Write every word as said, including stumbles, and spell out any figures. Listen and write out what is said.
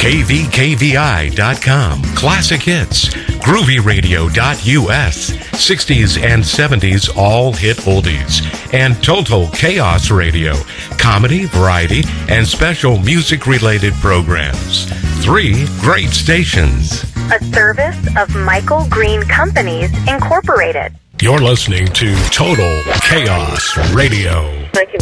K V K V I dot com, classic hits, groovy radio dot U S, sixties and seventies all hit oldies, and Total Chaos Radio, comedy, variety, and special music-related programs. Three great stations. A service of Michael Green Companies, Incorporated. You're listening to Total Chaos Radio. I can